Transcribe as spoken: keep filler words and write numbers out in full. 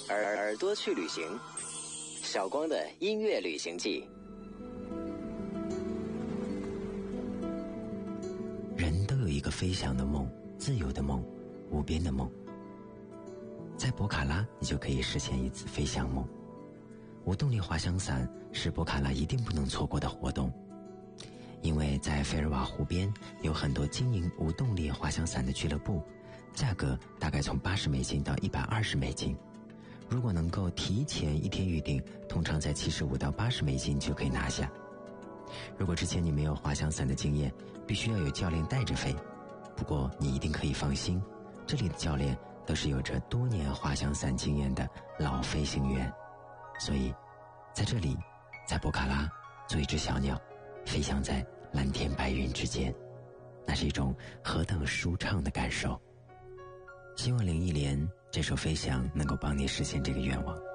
耳耳朵去旅行，小光的音乐旅行记。 人都有一个飞翔的梦，自由的梦，无边的梦。在博卡拉，你就可以实现一次飞翔梦。无动力滑翔伞是博卡拉一定不能错过的活动，因为在费尔瓦湖边有很多经营无动力滑翔伞的俱乐部，价格大概从八十美金到一百二十美金。如果能够提前一天预定，通常在七十五到八十美金就可以拿下。如果之前你没有滑翔伞的经验，必须要有教练带着飞。不过你一定可以放心，这里的教练都是有着多年滑翔伞经验的老飞行员。所以在这里，在博卡拉做一只小鸟，飞翔在蓝天白云之间，那是一种何等舒畅的感受。希望林忆莲这首飞翔能够帮你实现这个愿望。